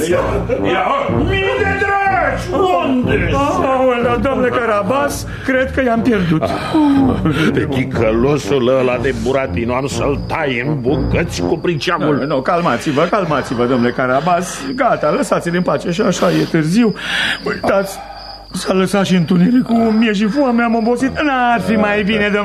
Mii de dragi! Unde? Domnule Carabas, cred că i-am pierdut. Pe ticălosul ăla de Buratino am să-l tai în bucăți cu priceamul. Nu, calmați-vă, domnule Carabas. Gata, lăsați-l în pace și așa e târziu. Uitați, s-a lăsat și întunericul, mie și foame, am obosit. N-ar fi mai bine, domnule